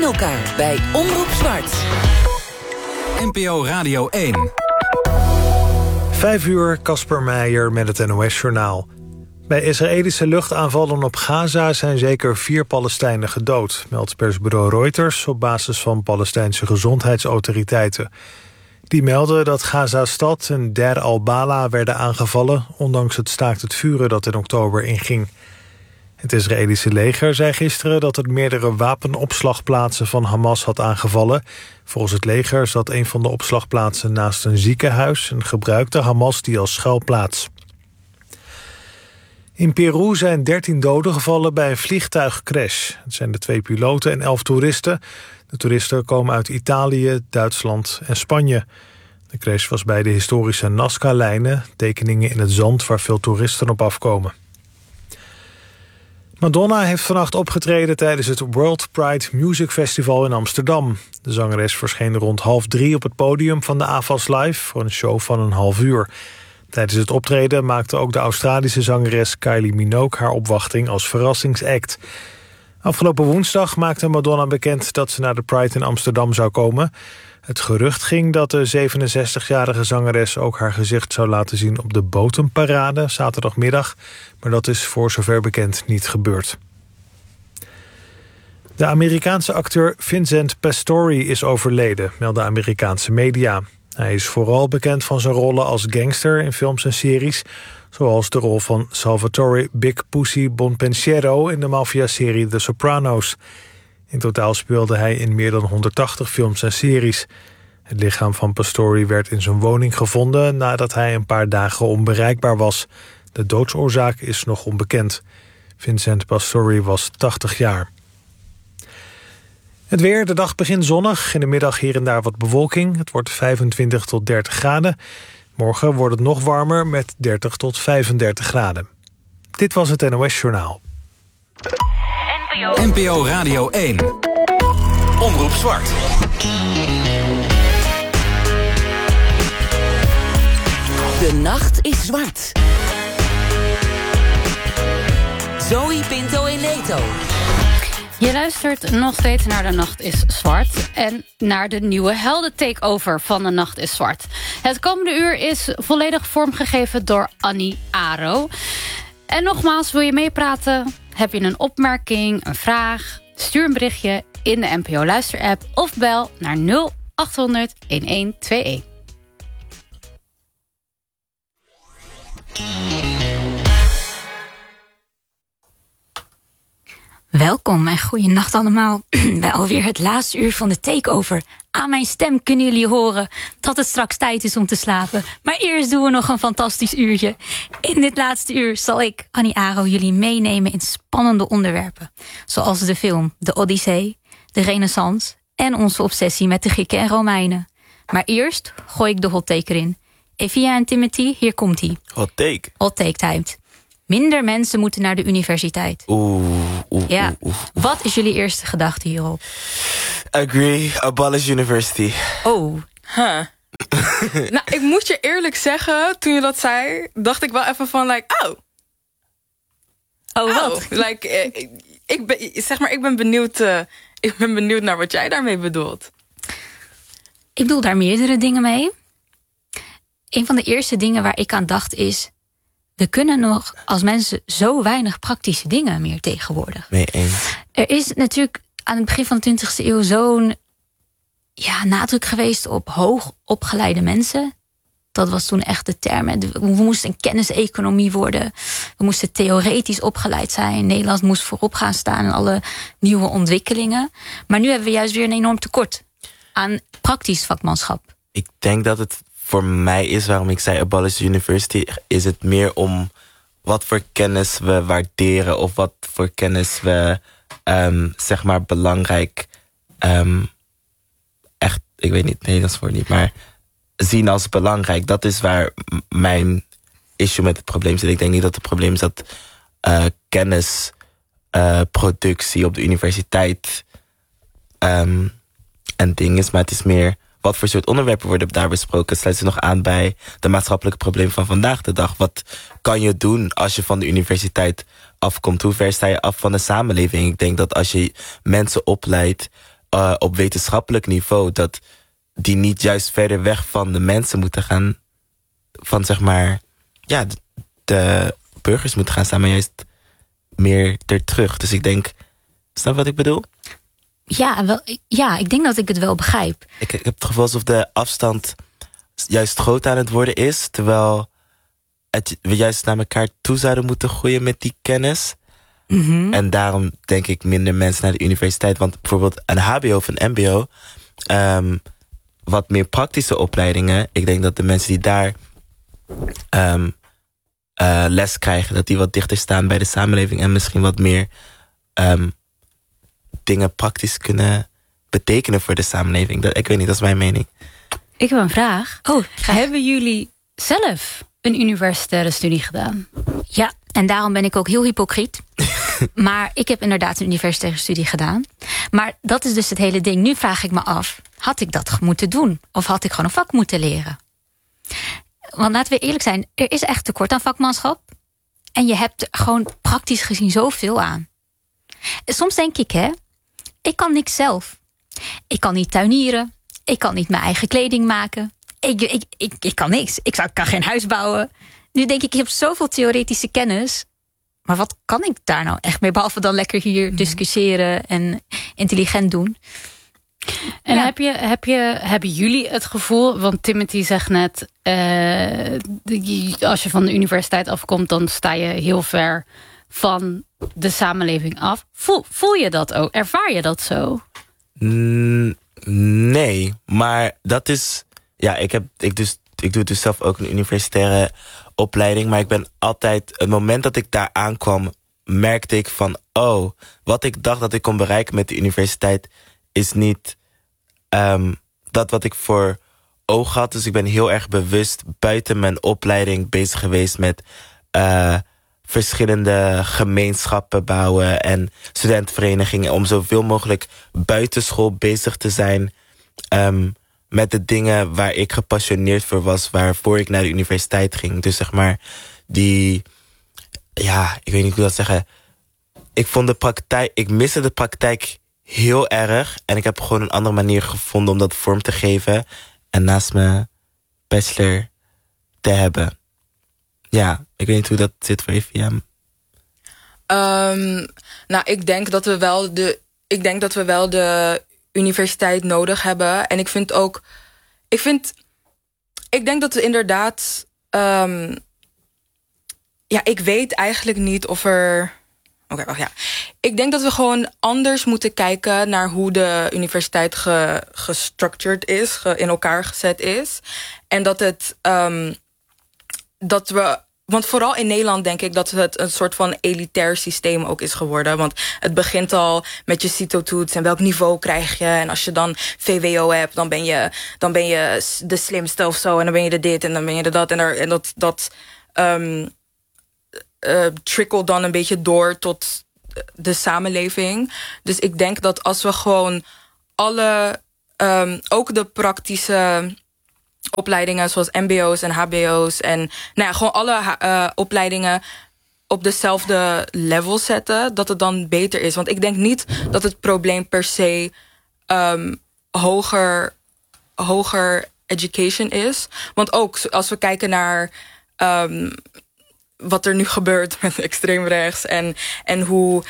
in elkaar bij Omroep Zwart. NPO Radio 1. 5 uur, Casper Meijer met het NOS-journaal. Bij Israëlische luchtaanvallen op Gaza zijn zeker 4 Palestijnen gedood, meldt persbureau Reuters op basis van Palestijnse gezondheidsautoriteiten. Die melden dat Gaza-stad en Der al-Bala werden aangevallen, ondanks het staakt het vuren dat in oktober inging. Het Israëlische leger zei gisteren dat het meerdere wapenopslagplaatsen van Hamas had aangevallen. Volgens het leger zat een van de opslagplaatsen naast een ziekenhuis en gebruikte Hamas die als schuilplaats. In Peru zijn 13 doden gevallen bij een vliegtuigcrash. Het zijn de 2 piloten en 11 toeristen. De toeristen komen uit Italië, Duitsland en Spanje. De crash was bij de historische Nazca-lijnen, tekeningen in het zand waar veel toeristen op afkomen. Madonna heeft vannacht opgetreden tijdens het World Pride Music Festival in Amsterdam. De zangeres verscheen rond 2:30 op het podium van de AVAS Live voor een show van een half uur. Tijdens het optreden maakte ook de Australische zangeres Kylie Minogue haar opwachting als verrassingsact. Afgelopen woensdag maakte Madonna bekend dat ze naar de Pride in Amsterdam zou komen. Het gerucht ging dat de 67-jarige zangeres ook haar gezicht zou laten zien op de Botenparade zaterdagmiddag, maar dat is voor zover bekend niet gebeurd. De Amerikaanse acteur Vincent Pastore is overleden, melden Amerikaanse media. Hij is vooral bekend van zijn rollen als gangster in films en series, zoals de rol van Salvatore Big Pussy Bonpensiero in de maffia-serie The Sopranos. In totaal speelde hij in meer dan 180 films en series. Het lichaam van Pastore werd in zijn woning gevonden nadat hij een paar dagen onbereikbaar was. De doodsoorzaak is nog onbekend. Vincent Pastore was 80 jaar. Het weer, de dag begint zonnig. In de middag hier en daar wat bewolking. Het wordt 25 tot 30 graden. Morgen wordt het nog warmer met 30 tot 35 graden. Dit was het NOS Journaal. NPO Radio 1. Omroep Zwart. De nacht is zwart. Zoe Pinto in Leto. Je luistert nog steeds naar De Nacht is Zwart en naar de nieuwe helden-takeover van De Nacht is Zwart. Het komende uur is volledig vormgegeven door Annie Aro. En nogmaals, wil je meepraten? Heb je een opmerking, een vraag? Stuur een berichtje in de NPO Luister-app of bel naar 0800 1121. Welkom en goeienacht allemaal bij alweer het laatste uur van de takeover. Aan mijn stem kunnen jullie horen dat het straks tijd is om te slapen. Maar eerst doen we nog een fantastisch uurtje. In dit laatste uur zal ik, Annie Aro, jullie meenemen in spannende onderwerpen. Zoals de film De Odyssee, de Renaissance en onze obsessie met de Grieken en Romeinen. Maar eerst gooi ik de hot take erin. Evia en Timothy, hier komt-ie. Hot take? Hot take timed. Minder mensen moeten naar de universiteit. Wat is jullie eerste gedachte hierop? Agree, abolish university. Oh. Nou, ik moet je eerlijk zeggen, toen je dat zei, dacht ik wel even van, wat? Ik ben benieuwd naar wat jij daarmee bedoelt. Ik bedoel daar meerdere dingen mee. Een van de eerste dingen waar ik aan dacht is, we kunnen nog als mensen zo weinig praktische dingen meer tegenwoordig. Mee eens. Er is natuurlijk aan het begin van de 20e eeuw zo'n nadruk geweest op hoog opgeleide mensen. Dat was toen echt de term. We moesten een kenniseconomie worden. We moesten theoretisch opgeleid zijn. Nederland moest voorop gaan staan in alle nieuwe ontwikkelingen. Maar nu hebben we juist weer een enorm tekort aan praktisch vakmanschap. Ik denk dat het voor mij is, waarom ik zei abolish university, is het meer om wat voor kennis we waarderen of wat voor kennis we belangrijk echt, ik weet niet, nee, dat is voor niet, maar zien als belangrijk. Dat is waar mijn issue met het probleem zit. Ik denk niet dat het probleem is dat kennisproductie op de universiteit een ding is, maar het is meer wat voor soort onderwerpen worden daar besproken. Sluit ze nog aan bij de maatschappelijke problemen van vandaag de dag. Wat kan je doen als je van de universiteit afkomt? Hoe ver sta je af van de samenleving? Ik denk dat als je mensen opleidt op wetenschappelijk niveau, dat die niet juist verder weg van de mensen moeten gaan, van zeg maar, ja, de burgers moeten gaan staan, maar juist meer er terug. Dus ik denk, snap je wat ik bedoel? Ja, ik denk dat ik het wel begrijp. Ik heb het gevoel alsof de afstand juist groot aan het worden is, terwijl we juist naar elkaar toe zouden moeten groeien met die kennis. Mm-hmm. En daarom denk ik minder mensen naar de universiteit. Want bijvoorbeeld een hbo of een mbo, wat meer praktische opleidingen, ik denk dat de mensen die daar les krijgen, dat die wat dichter staan bij de samenleving en misschien wat meer dingen praktisch kunnen betekenen voor de samenleving. Ik weet niet, dat is mijn mening. Ik heb een vraag. Oh, Hebben jullie zelf een universitaire studie gedaan? ja, en daarom ben ik ook heel hypocriet. Maar ik heb inderdaad een universitaire studie gedaan. Maar dat is dus het hele ding. Nu vraag ik me af, had ik dat moeten doen? Of had ik gewoon een vak moeten leren? Want laten we eerlijk zijn, er is echt tekort aan vakmanschap. En je hebt er gewoon praktisch gezien zoveel aan. Soms denk ik, ik kan niks zelf. Ik kan niet tuinieren. Ik kan niet mijn eigen kleding maken. Ik kan niks. Ik kan geen huis bouwen. Nu denk ik heb zoveel theoretische kennis. Maar wat kan ik daar nou echt mee? Behalve dan lekker hier discussiëren en intelligent doen. En Ja. hebben jullie het gevoel, want Timothy zegt net, als je van de universiteit afkomt, dan sta je heel ver van de samenleving af. Voel je dat ook? Ervaar je dat zo? Nee, maar dat is, ja, ik doe dus zelf ook een universitaire opleiding, maar ik ben altijd, het moment dat ik daar aankwam, merkte ik van, wat ik dacht dat ik kon bereiken met de universiteit is niet dat wat ik voor ogen had. Dus ik ben heel erg bewust buiten mijn opleiding bezig geweest met verschillende gemeenschappen bouwen en studentenverenigingen, om zoveel mogelijk buitenschool bezig te zijn met de dingen waar ik gepassioneerd voor was, waarvoor ik naar de universiteit ging. Dus zeg maar, ik weet niet hoe dat zeggen. Ik miste de praktijk heel erg en ik heb gewoon een andere manier gevonden om dat vorm te geven en naast mijn bachelor te hebben. Ja, ik weet niet hoe dat zit voor EVM. Ik denk dat we wel de universiteit nodig hebben. En ik denk dat we inderdaad, ik weet eigenlijk niet of er. Ik denk dat we gewoon anders moeten kijken naar hoe de universiteit gestructured is, in elkaar gezet is. En dat het, want vooral in Nederland denk ik dat het een soort van elitair systeem ook is geworden. Want het begint al met je CITO-toets en welk niveau krijg je. En als je dan VWO hebt, dan ben je de slimste of zo. En dan ben je de dit en dan ben je de dat. En dat trickelt dan een beetje door tot de samenleving. Dus ik denk dat als we gewoon alle, ook de praktische opleidingen zoals mbo's en hbo's en gewoon alle opleidingen op dezelfde level zetten, dat het dan beter is. Want ik denk niet dat het probleem per se hoger education is. Want ook als we kijken naar wat er nu gebeurt met extreem rechts en hoe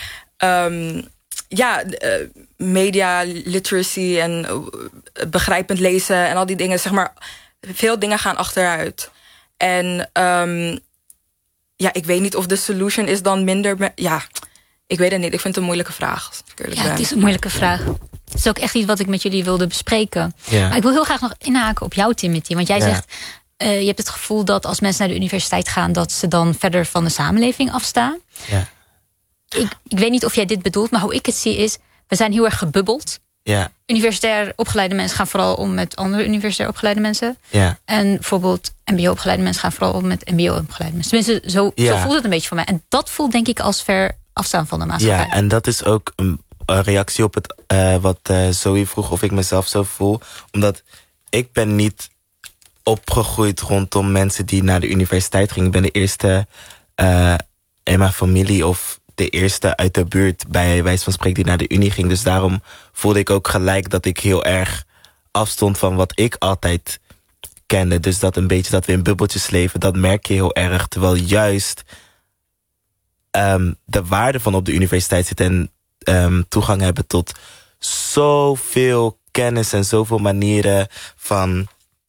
media literacy en begrijpend lezen en al die dingen, zeg maar, veel dingen gaan achteruit. En ik weet niet of de solution is dan minder. Ik weet het niet. Ik vind het een moeilijke vraag. Het is een moeilijke vraag. Het is ook echt iets wat ik met jullie wilde bespreken. Ja. Maar ik wil heel graag nog inhaken op jou, Timothy. Want jij zegt, je hebt het gevoel dat als mensen naar de universiteit gaan, dat ze dan verder van de samenleving afstaan. Ja. Ik weet niet of jij dit bedoelt, maar hoe ik het zie is, we zijn heel erg gebubbeld. Ja. Universitair opgeleide mensen gaan vooral om met andere universitair opgeleide mensen. Ja. En bijvoorbeeld mbo-opgeleide mensen gaan vooral om met mbo-opgeleide mensen. Tenminste, zo voelt het een beetje voor mij. En dat voelt denk ik als ver afstaan van de maatschappij. Ja, en dat is ook een reactie op het wat Zoe vroeg of ik mezelf zo voel. Omdat ik ben niet opgegroeid rondom mensen die naar de universiteit gingen. Ik ben de eerste in mijn familie of de eerste uit de buurt bij wijze van spreken die naar de Unie ging. Dus daarom voelde ik ook gelijk dat ik heel erg afstond van wat ik altijd kende. Dus dat een beetje dat we in bubbeltjes leven, dat merk je heel erg. Terwijl juist de waarde van op de universiteit zitten en toegang hebben tot zoveel kennis en zoveel manieren van,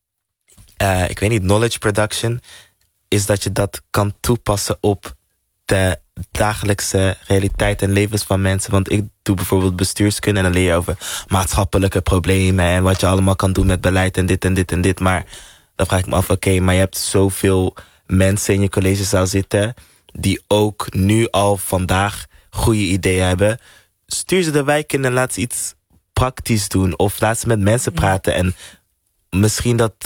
ik weet niet, knowledge production, is dat je dat kan toepassen op de dagelijkse realiteit en levens van mensen. Want ik doe bijvoorbeeld bestuurskunde en dan leer je over maatschappelijke problemen en wat je allemaal kan doen met beleid en dit en dit en dit. Maar dan vraag ik me af, oké, maar je hebt zoveel mensen in je collegezaal zitten die ook nu al vandaag goede ideeën hebben. Stuur ze de wijk in en laat ze iets praktisch doen. Of laat ze met mensen praten. En misschien dat,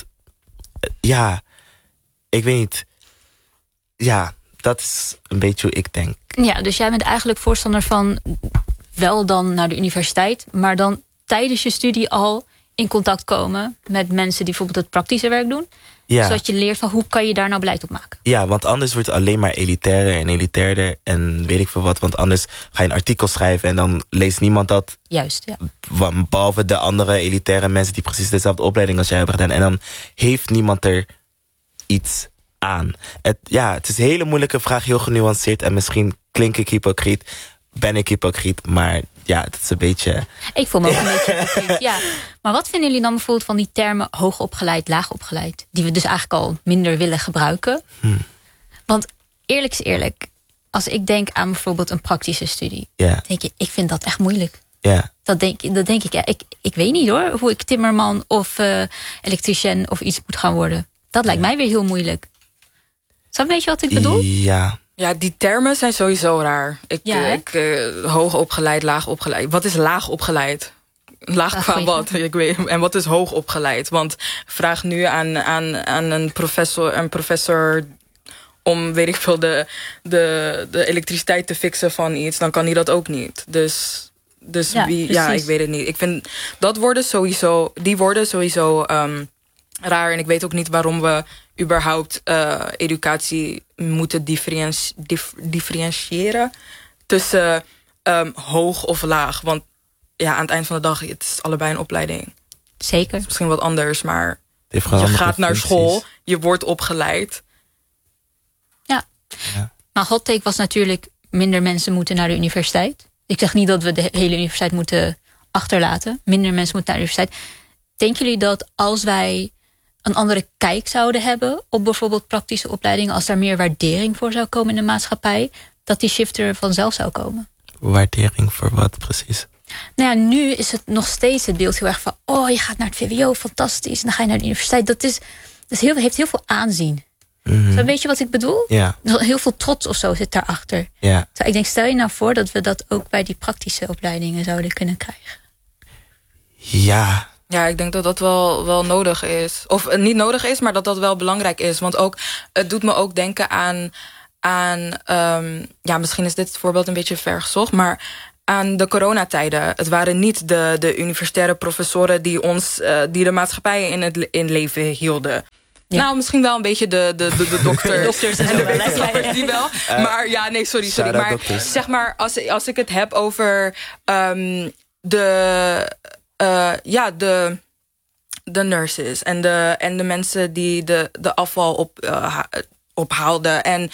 ja, ik weet niet. Ja, dat is een beetje hoe ik denk. Ja, dus jij bent eigenlijk voorstander van wel dan naar de universiteit, maar dan tijdens je studie al in contact komen met mensen die bijvoorbeeld het praktische werk doen. Ja. Zodat je leert van hoe kan je daar nou beleid op maken. Ja, want anders wordt het alleen maar elitairder en elitairder en weet ik veel wat. Want anders ga je een artikel schrijven en dan leest niemand dat. Juist, ja. Behalve de andere elitaire mensen die precies dezelfde opleiding als jij hebben gedaan. En dan heeft niemand er iets aan. Het is een hele moeilijke vraag, heel genuanceerd. En misschien klink ik hypocriet, ben ik hypocriet, maar ja, dat is een beetje. Ik voel me ook een beetje hypocriet, ja. Maar wat vinden jullie dan bijvoorbeeld van die termen hoogopgeleid, laagopgeleid? Die we dus eigenlijk al minder willen gebruiken. Want eerlijk is eerlijk, als ik denk aan bijvoorbeeld een praktische studie, denk je, ik vind dat echt moeilijk. Ja. Dat denk ik, ja, ik weet niet hoor, hoe ik timmerman of elektricien of iets moet gaan worden. Dat lijkt mij weer heel moeilijk. Snap je een beetje wat ik bedoel? Ja. Ja, die termen zijn sowieso raar. Hoog opgeleid, laag opgeleid. Wat is laag opgeleid? Laag qua wat? Ik weet, en wat is hoog opgeleid? Want vraag nu aan een professor om, weet ik veel, de elektriciteit te fixen van iets, dan kan hij dat ook niet. Dus ik weet het niet. Ik vind dat die worden sowieso raar. En ik weet ook niet waarom we überhaupt educatie moeten differentiëren tussen hoog of laag. Want ja, aan het eind van de dag, het is allebei een opleiding. Zeker. Het is misschien wat anders, maar je gaat naar school, je wordt opgeleid. Ja. Maar hot take was natuurlijk, minder mensen moeten naar de universiteit. Ik zeg niet dat we de hele universiteit moeten achterlaten. Minder mensen moeten naar de universiteit. Denken jullie dat als wij een andere kijk zouden hebben op bijvoorbeeld praktische opleidingen, als daar meer waardering voor zou komen in de maatschappij, dat die shift er vanzelf zou komen? Waardering voor wat precies? Nou ja, nu is het nog steeds het beeld heel erg van, oh, je gaat naar het VWO, fantastisch, en dan ga je naar de universiteit. Dat heeft heel veel aanzien. Zo, weet je wat ik bedoel? Ja. Heel veel trots of zo zit daarachter. Ja. Ik denk, stel je nou voor dat we dat ook bij die praktische opleidingen zouden kunnen krijgen. Ja. Ja, ik denk dat dat wel nodig is. Of niet nodig is, maar dat dat wel belangrijk is. Want ook, het doet me ook denken aan misschien is dit voorbeeld een beetje ver gezocht, maar aan de coronatijden. Het waren niet de universitaire professoren die de maatschappij in leven hielden. Ja. Nou, misschien wel een beetje de dokters en de wetenschappers die wel. Maar ja, nee, sorry. Maar dokters. Zeg maar, als ik het heb over de nurses en de mensen die de afval ophaalden. En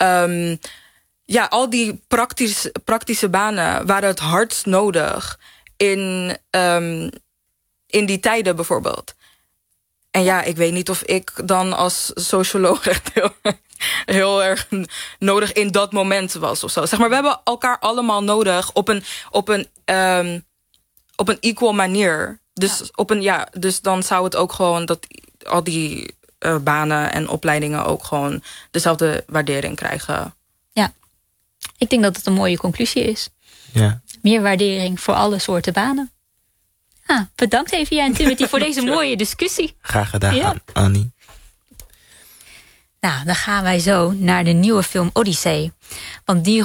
al die praktische banen waren het hardst nodig in die tijden bijvoorbeeld. En ja, ik weet niet of ik dan als socioloog echt heel erg nodig in dat moment was of zo. Zeg maar, we hebben elkaar allemaal nodig op een equal manier. Dus dus dan zou het ook gewoon dat al die banen en opleidingen ook gewoon dezelfde waardering krijgen. Ja, ik denk dat het een mooie conclusie is. Ja. Meer waardering voor alle soorten banen. Bedankt Evia en Timothy voor deze mooie discussie. Graag gedaan, Annie. Nou, dan gaan wij zo naar de nieuwe film Odyssee. Want die